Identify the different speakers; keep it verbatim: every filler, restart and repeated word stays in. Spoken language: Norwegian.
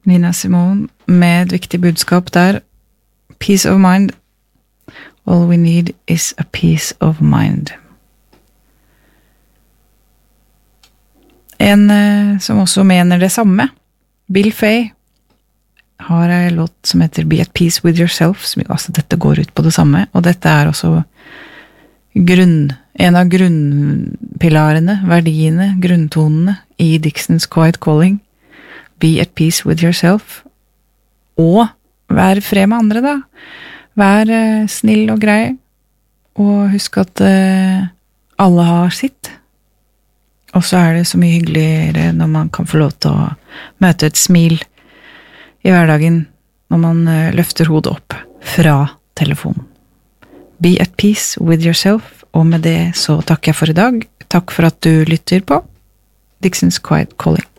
Speaker 1: Nina Simone med et viktig budskap der. Peace of mind. All we need is a peace of mind. En eh, som også mener det samme, Bill Fay, har en låt som heter Be at Peace with Yourself, som jo, altså dette går ut på det samme, og dette er også grunn, en av grunnpilarene, verdiene, grunntonene i Dixons Quiet Calling. Be at peace with yourself, og vær fred med andre da. Vær eh, snill og grei, og husk at eh, alle har sitt. Og så er det så mye hyggeligere når man kan få lov til å møte et smil i hverdagen, når man uh, løfter hodet opp fra telefonen. Be at peace with yourself, og med det så takker jeg for i dag. Takk for at du lytter på Dixons Quiet Calling.